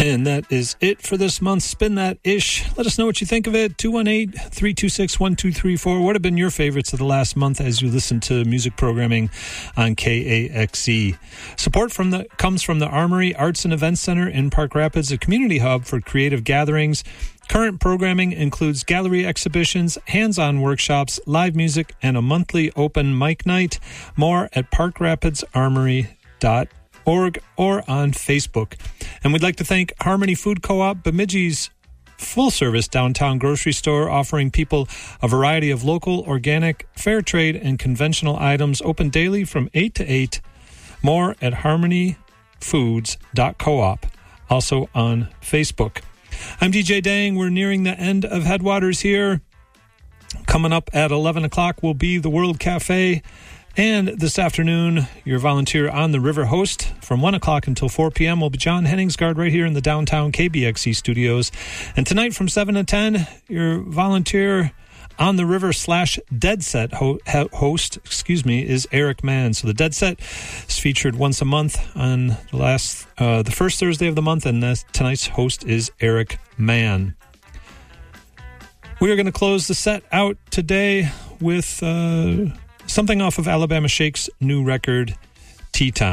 And that is it for this month's Spin That Ish. Let us know what you think of it. 218-326-1234. What have been your favorites of the last month as you listen to music programming on KAXE? Support comes from the Armory Arts and Events Center in Park Rapids, a community hub for creative gatherings. Current programming includes gallery exhibitions, hands-on workshops, live music, and a monthly open mic night. More at parkrapidsarmory.org or on Facebook. And we'd like to thank Harmony Food Co-op, Bemidji's full-service downtown grocery store, offering people a variety of local, organic, fair trade, and conventional items, open daily from 8 to 8. More at harmonyfoods.coop, also on Facebook. I'm DJ Dang. We're nearing the end of Headwaters here. Coming up at 11 o'clock will be the World Cafe. And this afternoon, your volunteer on the river host from 1 o'clock until 4 p.m. will be John Henningsgaard right here in the downtown KBXE studios. And tonight from 7 to 10, your volunteer on the river / Dead Set host, is Eric Mann. So the Dead Set is featured once a month on the first Thursday of the month, and tonight's host is Eric Mann. We are going to close the set out today with something off of Alabama Shake's new record, Tea Time.